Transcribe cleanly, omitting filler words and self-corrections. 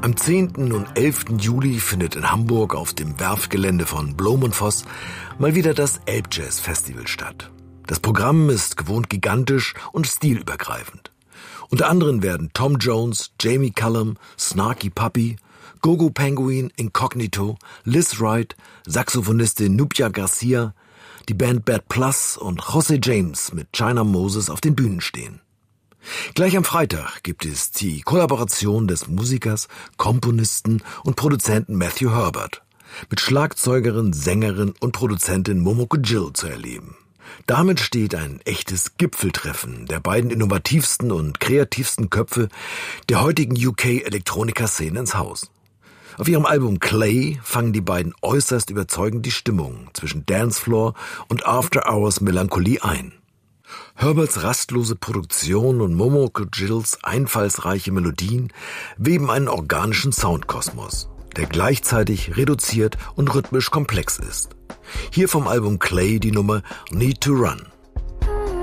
Am 10. und 11. Juli findet in Hamburg auf dem Werftgelände von Blohm & Voss mal wieder das Elbjazz Festival statt. Das Programm ist gewohnt gigantisch und stilübergreifend. Unter anderem werden Tom Jones, Jamie Cullum, Snarky Puppy, Gogo Penguin, Incognito, Liz Wright, Saxophonistin Nubia Garcia, die Band Bad Plus und José James mit China Moses auf den Bühnen stehen. Gleich am Freitag gibt es die Kollaboration des Musikers, Komponisten und Produzenten Matthew Herbert mit Schlagzeugerin, Sängerin und Produzentin Momoko Jill zu erleben. Damit steht ein echtes Gipfeltreffen der beiden innovativsten und kreativsten Köpfe der heutigen UK-Elektroniker-Szene ins Haus. Auf ihrem Album Clay fangen die beiden äußerst überzeugend die Stimmung zwischen Dancefloor und After-Hours-Melancholie ein. Herberts rastlose Produktion und Momoko Jills einfallsreiche Melodien weben einen organischen Soundkosmos, der gleichzeitig reduziert und rhythmisch komplex ist. Hier vom Album Clay die Nummer Need to Run.